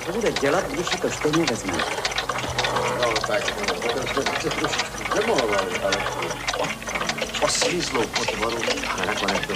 Co bude dělat, když si to stejně vezme? No, tak, to trošičku demolovali, ale oslízlou potvoru a nakonec do